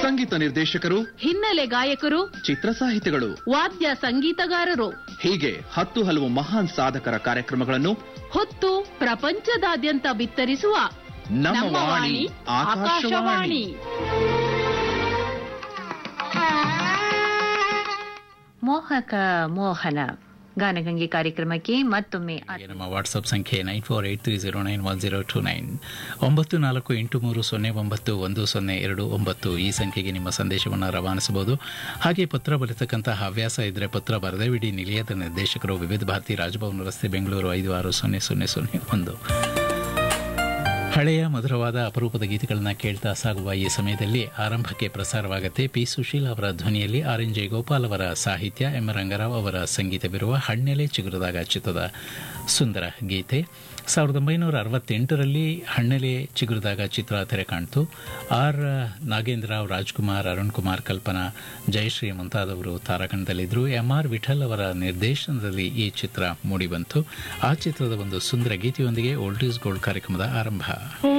ಸಂಗೀತ ನಿರ್ದೇಶಕರು, ಹಿನ್ನೆಲೆ ಗಾಯಕರು, ಚಿತ್ರ ಸಾಹಿತಿಗಳು, ವಾದ್ಯ ಸಂಗೀತಗಾರರು ಹೀಗೆ 10 ಹಲವು ಮಹಾನ್ ಸಾಧಕರ ಕಾರ್ಯಕ್ರಮಗಳನ್ನು ಹೊತ್ತು ಪ್ರಪಂಚದಾದ್ಯಂತ ಬಿತ್ತರಿಸುವ ನಮ್ಮ ವಾಣಿ ಆಕಾಶವಾಣಿ. ಮೋಹಕ ಮೋಹನ ಗಾನಗಂಗೆ ಕಾರ್ಯಕ್ರಮಕ್ಕೆ ಮತ್ತೊಮ್ಮೆ ನಮ್ಮ ವಾಟ್ಸಪ್ ಸಂಖ್ಯೆ 9483091029 9483091029 ಈ ಸಂಖ್ಯೆಗೆ ನಿಮ್ಮ ಸಂದೇಶವನ್ನು ರವಾನಿಸಬಹುದು. ಹಾಗೆ ಪತ್ರ ಬರೆತಕ್ಕಂತಹ ಹವ್ಯಾಸ ಇದ್ದರೆ ಪತ್ರ ಬರೆದವಿಡಿ. ನಿಲಯದ ನಿರ್ದೇಶಕರು, ವಿವಿಧ ಭಾರತಿ, ರಾಜಭವನ ರಸ್ತೆ, ಬೆಂಗಳೂರು 560001. ಹಳೆಯ ಮಧುರವಾದ ಅಪರೂಪದ ಗೀತೆಗಳನ್ನು ಕೇಳ್ತಾ ಸಾಗುವ ಈ ಸಮಯದಲ್ಲಿ ಆರಂಭಕ್ಕೆ ಪ್ರಸಾರವಾಗುತ್ತೆ ಪಿ. ಸುಶೀಲ್ ಅವರ ಧ್ವನಿಯಲ್ಲಿ ಆರ್.ಎನ್. ಜಯಗೋಪಾಲ್ ಅವರ ಸಾಹಿತ್ಯ, ಎಂ. ರಂಗರಾವ್ ಅವರ ಸಂಗೀತವಿರುವ ಹಣ್ಣೆಲೆ ಚಿಗುರಿದಾಗ ಚಿತ್ರದ ಸುಂದರ ಗೀತೆ. 1968ರಲ್ಲಿ ಹಣ್ಣೆಲೆ ಚಿಗುರಿದಾಗ ಚಿತ್ರ ತೆರೆ ಕಾಣ್ತು. ಆರ್. ನಾಗೇಂದ್ರರಾವ್, ರಾಜ್ಕುಮಾರ್, ಅರುಣ್ ಕುಮಾರ್, ಕಲ್ಪನಾ, ಜಯಶ್ರೀ ಮುಂತಾದವರು ತಾರಾಗಣದಲ್ಲಿದ್ದರು. ಎಂ. ಆರ್. ವಿಠಲ್ ಅವರ ನಿರ್ದೇಶನದಲ್ಲಿ ಈ ಚಿತ್ರ ಮೂಡಿಬಂತು. ಆ ಚಿತ್ರದ ಒಂದು ಸುಂದರ ಗೀತೆಯೊಂದಿಗೆ ಓಲ್ಡ್ ಈಸ್ ಗೋಲ್ಡ್ ಕಾರ್ಯಕ್ರಮದ ಆರಂಭ.